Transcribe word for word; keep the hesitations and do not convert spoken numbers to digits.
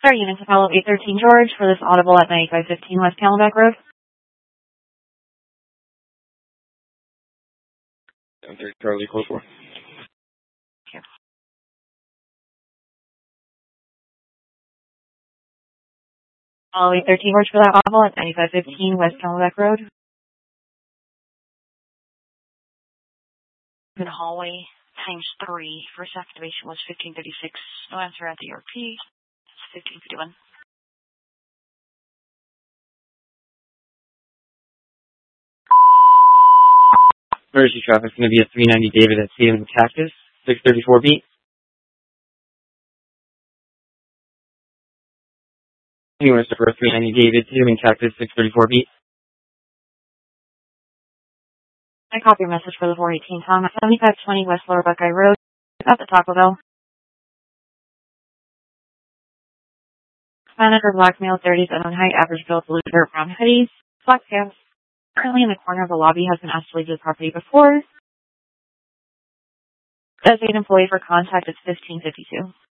Sorry, units to follow eight thirteen George for this audible at ninety-five fifteen West Camelback Road. seven thirty Charlie, close four. Okay. Follow eight thirteen George for that audible at ninety-five fifteen West Camelback Road. In hallway times three. First activation was fifteen thirty-six. No answer at the R P. It's fifteen fifty-one. Emergency traffic is going to be a three ninety David at Stadium Cactus, six thirty-four beat. Anyone for three ninety David, Stadium Cactus, six thirty-four beat. I copy your message for the four eighteen Tom at seventy-five twenty West Lower Buckeye Road at the Taco Bell. Manager blackmail thirty-seven height, average build blue dirt brown hoodies, black pants. Currently in the corner of the lobby, has been asked to leave the property before. Designated employee for contact is fifteen fifty-two.